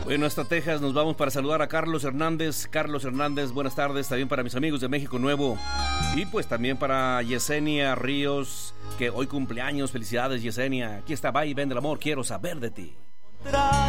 Bueno, hasta Texas nos vamos para saludar a Carlos Hernández. Carlos Hernández, buenas tardes. También para mis amigos de México Nuevo. Y pues también para Yesenia Ríos, que hoy cumpleaños. Felicidades, Yesenia. Aquí está, va y ven del amor. Quiero saber de ti.